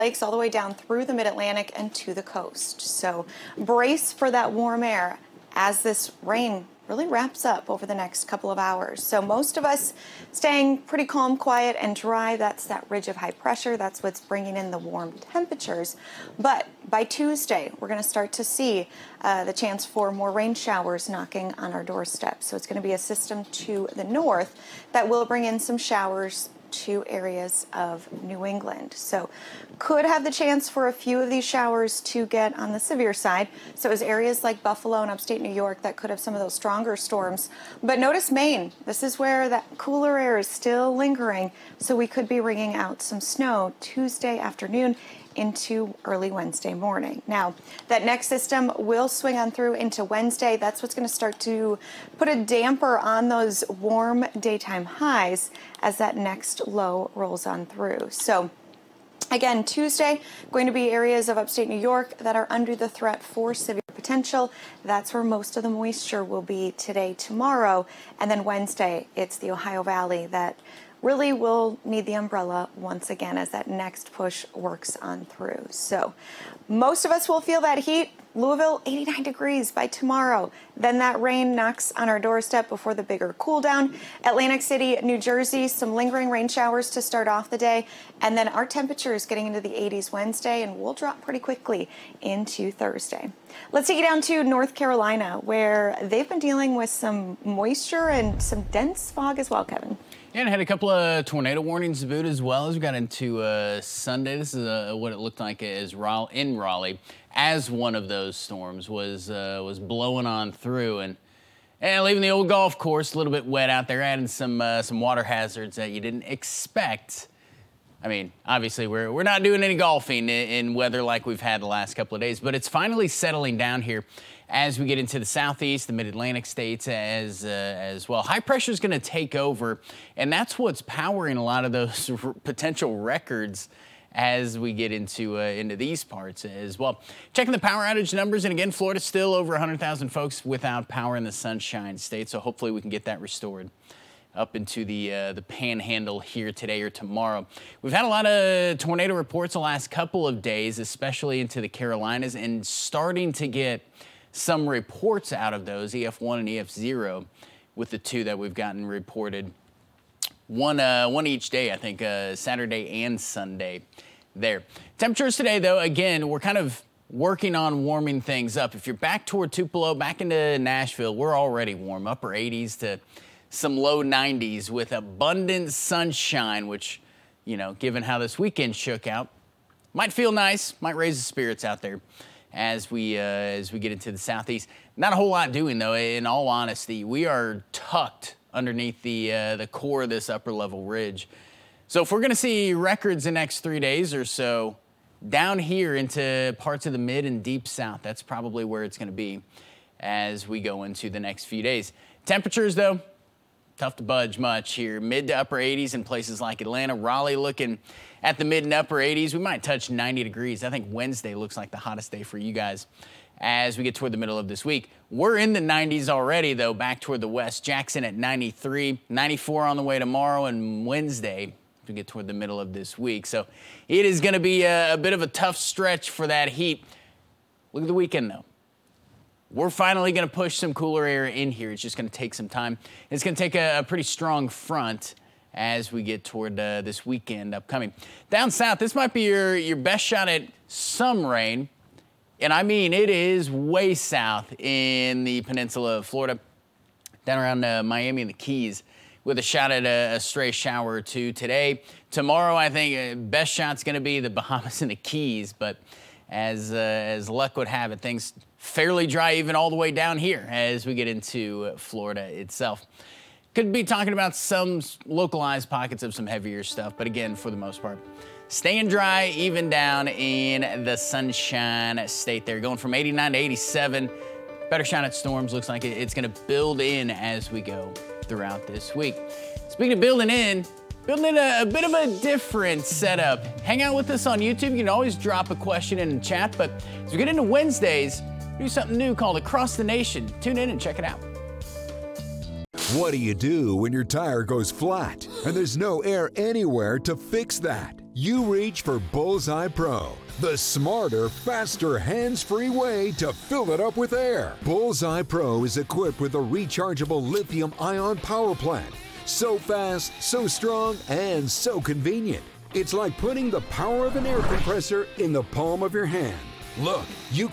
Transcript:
lakes all the way down through the mid-Atlantic and to the coast. So brace for that warm air as this rain really wraps up over the next couple of hours. So most of us staying pretty calm, quiet, and dry. That's that ridge of high pressure. That's what's bringing in the warm temperatures. But by Tuesday, we're going to start to see the chance for more rain showers knocking on our doorstep. So it's going to be a system to the north that will bring in some showers to areas of New England. So could have the chance for a few of these showers to get on the severe side. So as areas like Buffalo and upstate New York that could have some of those stronger storms. But notice Maine, this is where that cooler air is still lingering. So we could be wringing out some snow Tuesday afternoon into early Wednesday morning. Now, that next system will swing on through into Wednesday. That's what's going to start to put a damper on those warm daytime highs as that next low rolls on through. So again, Tuesday, going to be areas of upstate New York that are under the threat for severe potential. That's where most of the moisture will be today, tomorrow. And then Wednesday, it's the Ohio Valley that really will need the umbrella once again as that next push works on through. So most of us will feel that heat. Louisville, 89 degrees by tomorrow. Then that rain knocks on our doorstep before the bigger cool down. Atlantic City, New Jersey, some lingering rain showers to start off the day. And then our temperatures getting into the 80s Wednesday, and we'll drop pretty quickly into Thursday. Let's take you down to North Carolina, where they've been dealing with some moisture and some dense fog as well, Kevin. Yeah, and had a couple of tornado warnings to boot as well as we got into Sunday. This is what it looked like in Raleigh as one of those storms was blowing on through and leaving the old golf course a little bit wet out there, adding some water hazards that you didn't expect. I mean, obviously we're not doing any golfing in weather like we've had the last couple of days, but it's finally settling down here as we get into the southeast, the mid-Atlantic states as well. High pressure is going to take over, and that's what's powering a lot of those potential records as we get into these parts as well. Checking the power outage numbers, and again, Florida's still over 100,000 folks without power in the Sunshine State, so hopefully we can get that restored up into the panhandle here today or tomorrow. We've had a lot of tornado reports the last couple of days, especially into the Carolinas, and starting to get some reports out of those, EF1 and EF0, with the two that we've gotten reported. One each day, I think, Saturday and Sunday there. Temperatures today, though, again, we're kind of working on warming things up. If you're back toward Tupelo, back into Nashville, we're already warm, upper 80s to some low 90s with abundant sunshine, which, you know, given how this weekend shook out, might feel nice, might raise the spirits out there as we get into the southeast. Not a whole lot doing, though, in all honesty. We are tucked underneath the core of this upper level ridge. So if we're going to see records the next 3 days or so down here into parts of the mid and deep south, that's probably where it's going to be as we go into the next few days. Temperatures, though, tough to budge much here. Mid to upper 80s in places like Atlanta. Raleigh looking at the mid and upper 80s. We might touch 90 degrees. I think Wednesday looks like the hottest day for you guys as we get toward the middle of this week. We're in the 90s already, though, back toward the west. Jackson at 93, 94 on the way tomorrow, and Wednesday we get toward the middle of this week. So it is going to be a bit of a tough stretch for that heat. Look at the weekend, though. We're finally going to push some cooler air in here. It's just going to take some time. It's going to take a pretty strong front as we get toward this weekend upcoming. Down south, this might be your best shot at some rain. And I mean, it is way south in the peninsula of Florida, down around Miami and the Keys, with a shot at a stray shower or two today. Tomorrow, I think best shot's going to be the Bahamas and the Keys. But as luck would have it, things fairly dry even all the way down here as we get into Florida itself. Could be talking about some localized pockets of some heavier stuff, but again, for the most part, staying dry even down in the Sunshine State there. Going from 89 to 87. Better shot at storms. Looks like it's going to build in as we go throughout this week. Speaking of building in a bit of a different setup. Hang out with us on YouTube. You can always drop a question in the chat, but as we get into Wednesdays, do something new called Across the Nation. Tune in and check it out. What do you do when your tire goes flat and there's no air anywhere to fix that? You reach for Bullseye Pro, the smarter, faster, hands-free way to fill it up with air. Bullseye Pro is equipped with a rechargeable lithium-ion power plant. So fast, so strong, and so convenient. It's like putting the power of an air compressor in the palm of your hand. Look, you